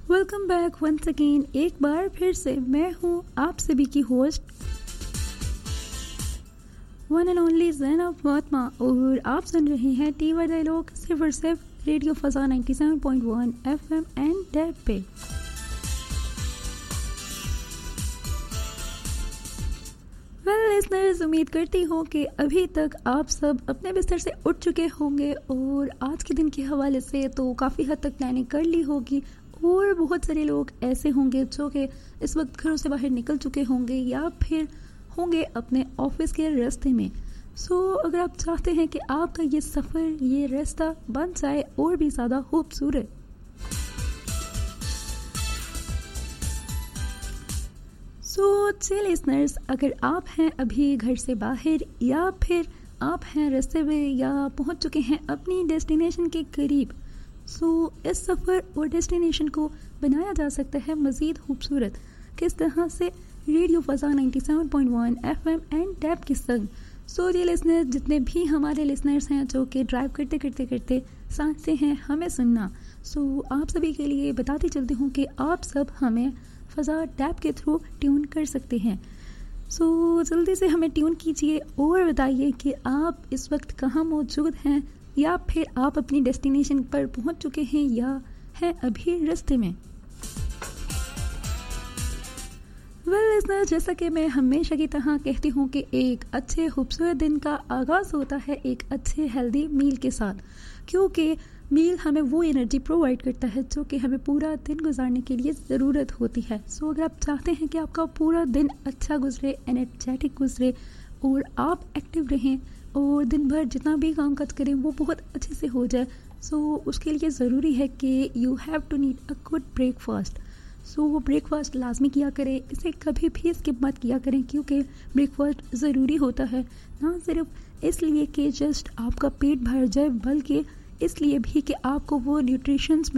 Welcome back once again. एक बार फिर से मैं हूँ आप सभी की host one and only Zainab Fatima और आप सुन रहे हैं टीवा डायलॉग सिर्फ और सिर्फ रेडियो फजा 97.1 FM एंड टैब पे। लिसनर्स, उम्मीद करती हूँ कि अभी तक आप सब अपने बिस्तर से उठ चुके होंगे और आज के दिन के हवाले से तो काफ़ी हद तक प्लानिंग कर ली होगी और बहुत सारे लोग ऐसे होंगे जो कि इस वक्त घरों से बाहर निकल चुके होंगे या फिर होंगे अपने ऑफिस के रास्ते में। अगर आप चाहते हैं कि आपका ये सफ़र, ये रास्ता बन जाए और भी ज़्यादा खूबसूरत, लिसनर्स, अगर आप हैं अभी घर से बाहर या फिर आप हैं रास्ते में या पहुंच चुके हैं अपनी डेस्टिनेशन के करीब, इस सफ़र और डेस्टिनेशन को बनाया जा सकता है मज़ीद खूबसूरत किस तरह से रेडियो फजा 97.1 FM एंड टैब के संग। ये लिसनर्स, जितने भी हमारे लिसनर्स हैं जो कि ड्राइव करते करते करते चाहते हैं हमें सुनना, आप सभी के लिए बताती चलती हूँ कि आप सब हमें फजा टैब के थ्रू ट्यून कर सकते हैं। जल्दी से हमें ट्यून कीजिए और बताइए कि आप इस वक्त कहाँ मौजूद हैं या फिर आप अपनी डेस्टिनेशन पर पहुंच चुके हैं या हैं अभी रास्ते में। लिसनर, जैसा कि मैं हमेशा की तरह कहती हूँ कि एक अच्छे खूबसूरत दिन का आगाज़ होता है एक अच्छे हेल्दी मील के साथ, क्योंकि मील हमें वो एनर्जी प्रोवाइड करता है जो कि हमें पूरा दिन गुजारने के लिए ज़रूरत होती है। अगर आप चाहते हैं कि आपका पूरा दिन अच्छा गुजरे, एनर्जेटिक गुजरे और आप एक्टिव रहें और दिन भर जितना भी काम काज करें वो बहुत अच्छे से हो जाए, उसके लिए ज़रूरी है कि you have to need a good breakfast. वो ब्रेकफास्ट लाजमी किया करें, इसे कभी भी स्किप मत किया करें, क्योंकि ब्रेकफास्ट ज़रूरी होता है ना सिर्फ इसलिए कि जस्ट आपका पेट भर जाए, बल्कि इसलिए भी कि आपको वो न्यूट्रिशंस